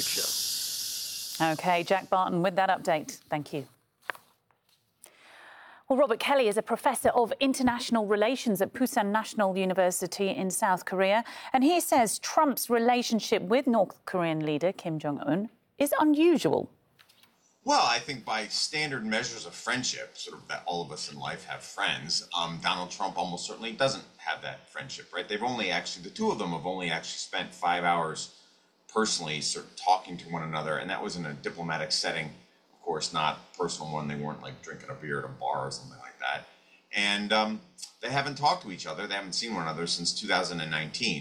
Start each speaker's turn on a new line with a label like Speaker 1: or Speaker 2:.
Speaker 1: OK, Jack Barton with that update. Thank you. Well, Robert Kelly is a professor of international relations at Pusan National University in South Korea, and he says Trump's relationship with North Korean leader Kim Jong-un is unusual.
Speaker 2: Well, I think by standard measures of friendship, sort of that all of us in life have friends, Donald Trump almost certainly doesn't have that friendship, right? The two of them have only actually spent 5 hours personally sort of talking to one another, and that was in a diplomatic setting, of course, not a personal one. They weren't like drinking a beer at a bar or something like that. And they haven't talked to each other. They haven't seen one another since 2019.